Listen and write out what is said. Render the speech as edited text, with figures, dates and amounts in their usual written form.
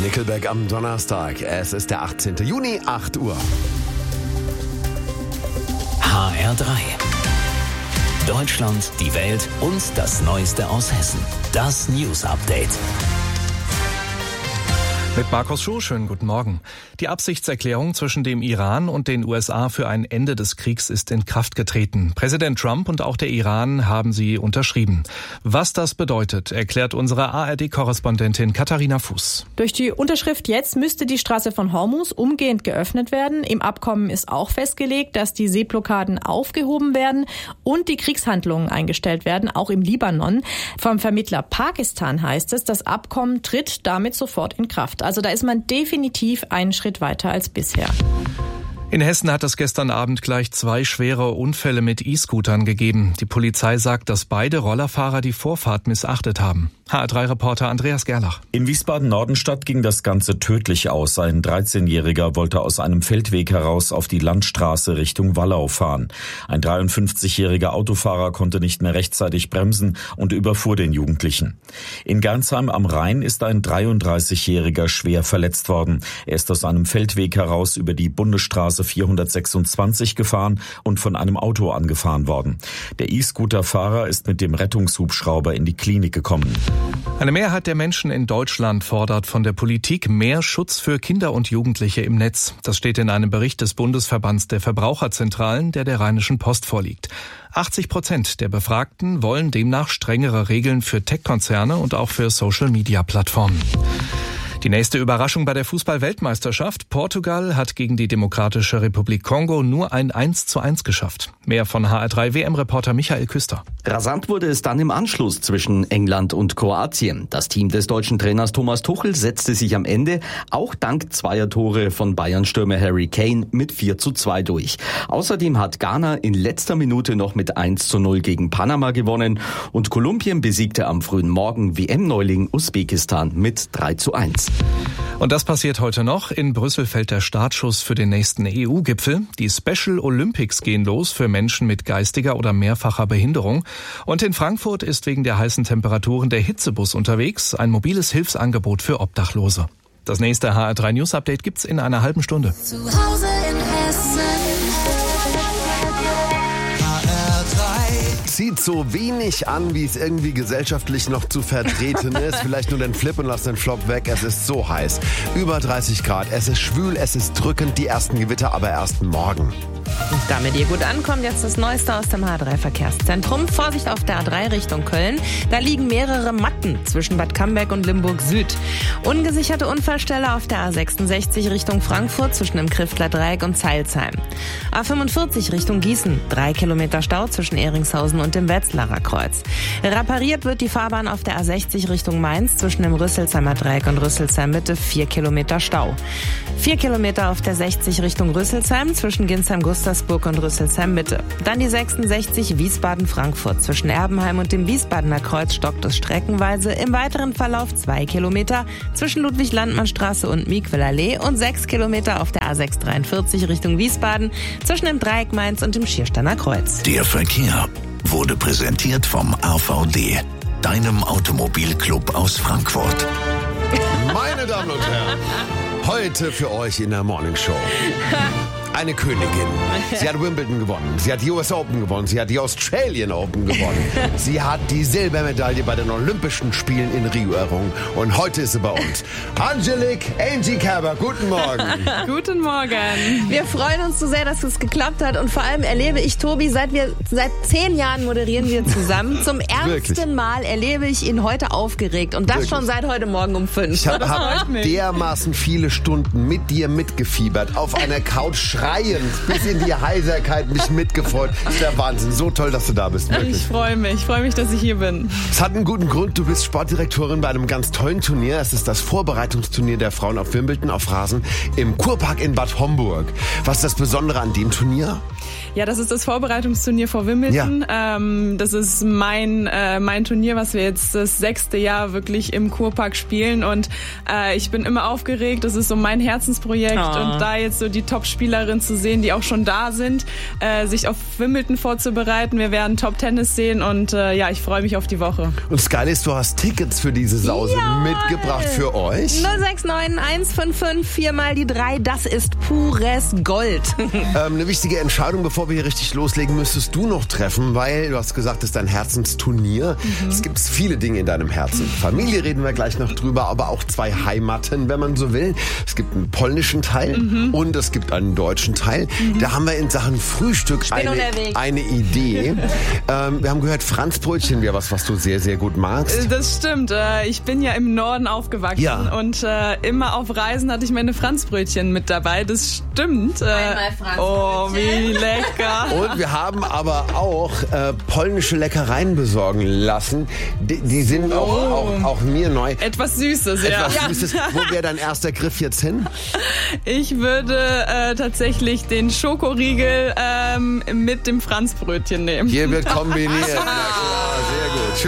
Nickelback am Donnerstag. Es ist der 18. Juni, 8 Uhr. HR3. Deutschland, die Welt und das Neueste aus Hessen. Das News Update. Mit Markus Schuh, schönen guten Morgen. Die Absichtserklärung zwischen dem Iran und den USA für ein Ende des Kriegs ist in Kraft getreten. Präsident Trump und auch der Iran haben sie unterschrieben. Was das bedeutet, erklärt unsere ARD-Korrespondentin Katharina Fuß. Durch die Unterschrift jetzt müsste die Straße von Hormuz umgehend geöffnet werden. Im Abkommen ist auch festgelegt, dass die Seeblockaden aufgehoben werden und die Kriegshandlungen eingestellt werden, auch im Libanon. Vom Vermittler Pakistan heißt es, das Abkommen tritt damit sofort in Kraft. Also da ist man definitiv einen Schritt weiter als bisher. In Hessen hat es gestern Abend gleich 2 schwere Unfälle mit E-Scootern gegeben. Die Polizei sagt, dass beide Rollerfahrer die Vorfahrt missachtet haben. HR3-Reporter Andreas Gerlach. In Wiesbaden-Nordenstadt ging das Ganze tödlich aus. Ein 13-Jähriger wollte aus einem Feldweg heraus auf die Landstraße Richtung Wallau fahren. Ein 53-jähriger Autofahrer konnte nicht mehr rechtzeitig bremsen und überfuhr den Jugendlichen. In Gernsheim am Rhein ist ein 33-jähriger schwer verletzt worden. Er ist aus einem Feldweg heraus über die Bundesstraße 426 gefahren und von einem Auto angefahren worden. Der E-Scooter-Fahrer ist mit dem Rettungshubschrauber in die Klinik gekommen. Eine Mehrheit der Menschen in Deutschland fordert von der Politik mehr Schutz für Kinder und Jugendliche im Netz. Das steht in einem Bericht des Bundesverbands der Verbraucherzentralen, der Rheinischen Post vorliegt. 80% der Befragten wollen demnach strengere Regeln für Tech-Konzerne und auch für Social-Media-Plattformen. Die nächste Überraschung bei der Fußball-Weltmeisterschaft. Portugal hat gegen die Demokratische Republik Kongo nur ein 1:1 geschafft. Mehr von HR3-WM-Reporter Michael Küster. Rasant wurde es dann im Anschluss zwischen England und Kroatien. Das Team des deutschen Trainers Thomas Tuchel setzte sich am Ende, auch dank 2 Tore von Bayern-Stürmer Harry Kane, mit 4:2 durch. Außerdem hat Ghana in letzter Minute noch mit 1:0 gegen Panama gewonnen und Kolumbien besiegte am frühen Morgen WM-Neuling Usbekistan mit 3:1. Und das passiert heute noch. In Brüssel fällt der Startschuss für den nächsten EU-Gipfel. Die Special Olympics gehen los für Menschen mit geistiger oder mehrfacher Behinderung. Und in Frankfurt ist wegen der heißen Temperaturen der Hitzebus unterwegs, ein mobiles Hilfsangebot für Obdachlose. Das nächste HR3 News Update gibt's in einer halben Stunde. Zu Hause in Hessen. Zieht so wenig an, wie es irgendwie gesellschaftlich noch zu vertreten ist. Vielleicht nur den Flip und lass den Flop weg. Es ist so heiß. Über 30 Grad. Es ist schwül, es ist drückend. Die ersten Gewitter aber erst morgen. Damit ihr gut ankommt, jetzt das Neueste aus dem H3-Verkehrszentrum. Vorsicht auf der A3 Richtung Köln. Da liegen mehrere Matten zwischen Bad Camberg und Limburg Süd. Ungesicherte Unfallstelle auf der A66 Richtung Frankfurt zwischen dem Kriftler Dreieck und Zeilsheim. A45 Richtung Gießen. 3 Kilometer Stau zwischen Ehringshausen und dem Wetzlarer Kreuz. Repariert wird die Fahrbahn auf der A60 Richtung Mainz zwischen dem Rüsselsheimer Dreieck und Rüsselsheim Mitte. 4 Kilometer Stau. 4 Kilometer auf der 60 Richtung Rüsselsheim zwischen Ginsheim-Gustersburg und Rüsselsheim Mitte. Dann die 66 Wiesbaden-Frankfurt. Zwischen Erbenheim und dem Wiesbadener Kreuz stockt es streckenweise. Im weiteren Verlauf 2 Kilometer zwischen Ludwig-Landmann-Straße und Miquel-Allee und 6 Kilometer auf der A643 Richtung Wiesbaden zwischen dem Dreieck Mainz und dem Schiersteiner Kreuz. Der Verkehr wurde präsentiert vom AVD, deinem Automobilclub aus Frankfurt. Meine Damen und Herren, heute für euch in der Morning Show. Eine Königin. Sie hat Wimbledon gewonnen. Sie hat die US Open gewonnen. Sie hat die Australian Open gewonnen. Sie hat die Silbermedaille bei den Olympischen Spielen in Rio errungen. Und heute ist sie bei uns. Angelique Angie Kerber, guten Morgen. Guten Morgen. Wir freuen uns so sehr, dass es geklappt hat. Und vor allem erlebe ich Tobi, seit 10 Jahren moderieren wir zusammen. Zum ersten Mal erlebe ich ihn heute aufgeregt. Und das schon seit heute Morgen um 5. Ich habe dermaßen viele Stunden mit dir mitgefiebert. Auf einer Couch schreiend bis in die Heiserkeit mich mitgefreut. Das ist der Wahnsinn. So toll, dass du da bist. Wirklich. Ich freue mich, dass ich hier bin. Es hat einen guten Grund. Du bist Sportdirektorin bei einem ganz tollen Turnier. Es ist das Vorbereitungsturnier der Frauen auf Wimbledon auf Rasen im Kurpark in Bad Homburg. Was ist das Besondere an dem Turnier? Ja, das ist das Vorbereitungsturnier vor Wimbledon. Ja. Das ist mein Turnier, was wir jetzt das 6. Jahr wirklich im Kurpark spielen. Und ich bin immer aufgeregt. Das ist so mein Herzensprojekt. Und da jetzt so die Top-Spielerinnen zu sehen, die auch schon da sind, sich auf Wimbledon vorzubereiten. Wir werden Top-Tennis sehen und ich freue mich auf die Woche. Und das Geile ist, du hast Tickets für diese Sause mitgebracht für euch. 069 155 4 mal die 3, das ist pures Gold. Eine wichtige Entscheidung, bevor wir hier richtig loslegen, müsstest du noch treffen, weil du hast gesagt, das ist dein Herzensturnier. Es gibt viele Dinge in deinem Herzen. Familie reden wir gleich noch drüber, aber auch 2 Heimaten, wenn man so will. Es gibt einen polnischen Teil und es gibt einen deutschen Teil. Da haben wir in Sachen Frühstück eine Idee. Wir haben gehört, Franzbrötchen wäre was du sehr, sehr gut magst. Das stimmt. Ich bin ja im Norden aufgewachsen und immer auf Reisen hatte ich meine Franzbrötchen mit dabei. Das stimmt. Einmal Franzbrötchen. Oh, wie lecker. Und wir haben aber auch polnische Leckereien besorgen lassen. Die sind auch mir neu. Etwas Süßes, Süßes. Wo wäre dein erster Griff jetzt hin? Ich würde tatsächlich den Schokoriegel mit dem Franzbrötchen nehmen. Hier wird kombiniert. Na klar, sehr gut.